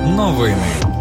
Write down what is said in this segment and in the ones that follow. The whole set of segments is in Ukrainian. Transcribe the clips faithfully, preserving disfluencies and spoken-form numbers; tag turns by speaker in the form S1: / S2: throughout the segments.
S1: Новини.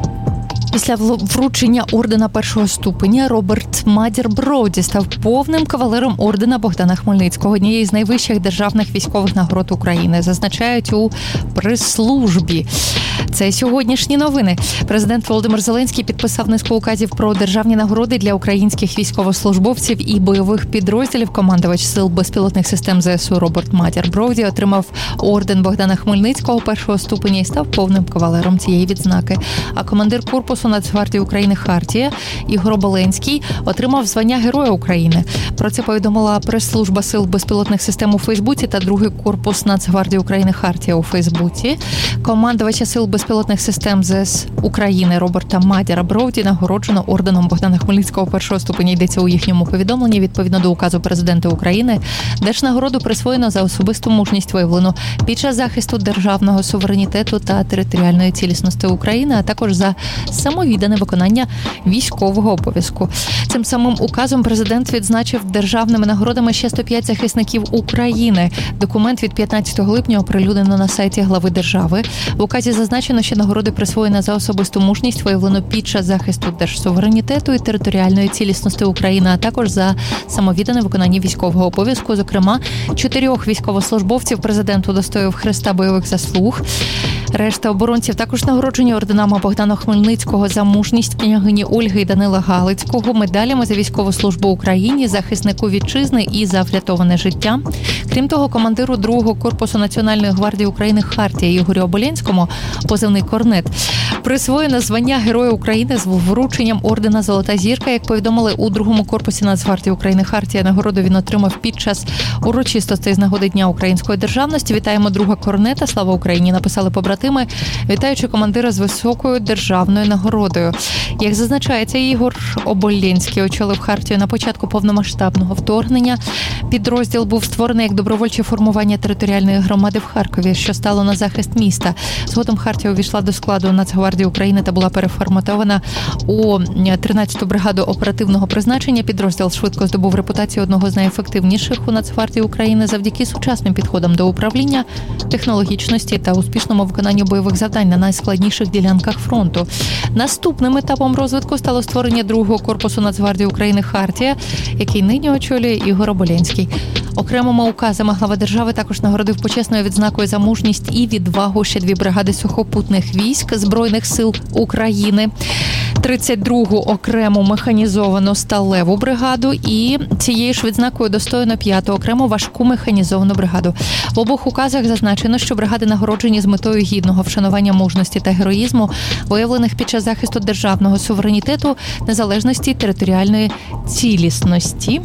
S2: Після вручення ордена першого ступеня Роберт Мадір Броуді став повним кавалером ордена Богдана Хмельницького, однієї з найвищих державних військових нагород України, зазначають у прес-службі. Це сьогоднішні новини. Президент Володимир Зеленський підписав низку указів про державні нагороди для українських військовослужбовців і бойових підрозділів. Командувач сил безпілотних систем ЗСУ Роберт Мадір Броуді отримав орден Богдана Хмельницького першого ступеня і став повним кавалером цієї відзнаки. А командир корпусу Нацгвардії України «Хартія» Ігор Оболенський отримав звання Героя України. Про це повідомила прес-служба сил безпілотних систем у Фейсбуці та другий корпус Нацгвардії України «Хартія» у Фейсбуці. Командувача сил безпілотних систем ЗС України Роберта Мадіра Броуді нагороджено орденом Богдана Хмельницького першого ступеня. Йдеться у їхньому повідомленні. Відповідно до указу президента України, держнагороду присвоєно за особисту мужність, виявлену під час захисту державного суверенітету та територіальної цілісності України, а також за самовіддане виконання військового обов'язку. Цим самим указом президент відзначив державними нагородами ще сто п'ять захисників України. Документ від п'ятнадцятого липня оприлюднено на сайті глави держави. В указі зазначено, що нагороди присвоєно за особисту мужність, виявлено під час захисту держсуверенітету і територіальної цілісності України, а також за самовіддане виконання військового обов'язку. Зокрема, чотирьох військовослужбовців президент удостоїв Хреста бойових заслуг. Решта оборонців також нагороджені орденами Богдана Хмельницького за мужність, княгині Ольги і Данила Галицького, медалями за військову службу Україні, захиснику вітчизни і за врятоване життя. Крім того, командиру другого корпусу Національної гвардії України «Хартія» Ігорю Оболенському, позивний «Корнет», присвоєно звання Героя України з врученням ордена «Золота зірка». Як повідомили у другому корпусі Нацгвардії України «Хартія», нагороду він отримав під час урочистостей з нагоди Дня української державності. Вітаємо друга Корнета, слава Україні, написали побратими, вітаючи командира з високою державною нагородою. Як зазначається, Ігор Оболенський очолив «Хартію» на початку повномасштабного вторгнення. Підрозділ був створений як добровольче формування територіальної громади в Харкові, що стало на захист міста. Згодом «Хартія» увійшла до складу Нацгвардії України та була переформатована у тринадцяту бригаду оперативного призначення. Підрозділ швидко здобув репутацію одного з найефективніших у Нацгвардії України завдяки сучасним підходам до управління, технологічності та успішному виконанню бойових завдань на найскладніших ділянках фронту. Наступним етапом розвитку стало створення другого корпусу Нацгвардії України «Хартія», який нині очолює Ігор Оболенський. Окремими указами глава держави також нагородив почесною відзнакою за мужність і відвагу ще дві бригади сухопутних військ Збройних сил України, тридцять другу окрему механізовану сталеву бригаду і цією ж відзнакою достоєно п'яту окрему важку механізовану бригаду. В обох указах зазначено, що бригади нагороджені з метою гідного вшанування мужності та героїзму, виявлених під час захисту державного суверенітету, незалежності, територіальної цілісності.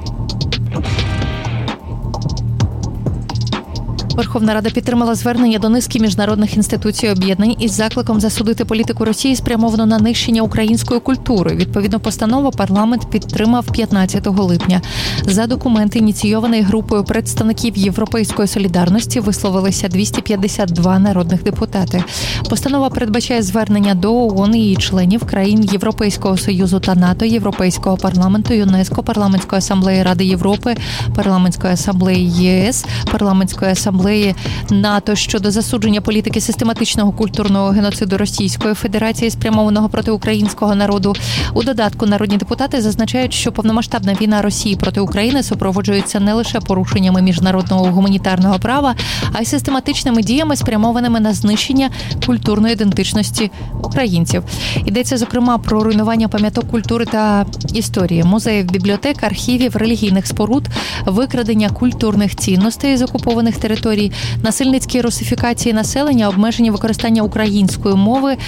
S2: Верховна Рада підтримала звернення до низки міжнародних інституцій і об'єднань із закликом засудити політику Росії, спрямовану на нищення української культури. Відповідно, постанову парламент підтримав п'ятнадцятого липня. За документ, ініційований групою представників Європейської солідарності, висловилися двісті п'ятдесят два народних депутати. Постанова передбачає звернення до ООН і її членів країн Європейського Союзу та НАТО, Європейського парламенту, ЮНЕСКО, Парламентської асамблеї Ради Європи, Парламентської асамблеї ЄС, Парламентської асамблеї НАТО щодо засудження політики систематичного культурного геноциду Російської Федерації, спрямованого проти українського народу. У додатку народні депутати зазначають, що повномасштабна війна Росії проти України супроводжується не лише порушеннями міжнародного гуманітарного права, а й систематичними діями, спрямованими на знищення культурної ідентичності українців. Йдеться, зокрема, про руйнування пам'яток культури та історії, музеїв, бібліотек, архівів, релігійних споруд, викрадення культурних цінностей з окупованих територій, насильницькі русифікації населення, обмеження використання української мови,